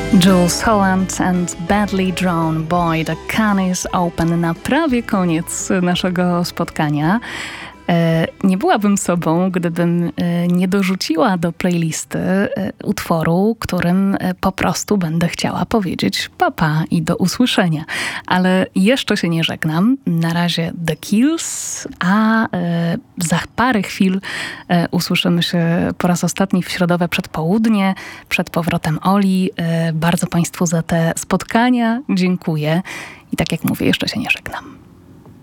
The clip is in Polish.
Jules Holland and Badly Drawn Boy. The Can is Open na prawie koniec naszego spotkania. Nie byłabym sobą, gdybym nie dorzuciła do playlisty utworu, którym po prostu będę chciała powiedzieć papa i do usłyszenia. Ale jeszcze się nie żegnam. Na razie The Kills, a za parę chwil usłyszymy się po raz ostatni w środowe przedpołudnie, przed powrotem Oli. Bardzo Państwu za te spotkania dziękuję i tak jak mówię, jeszcze się nie żegnam.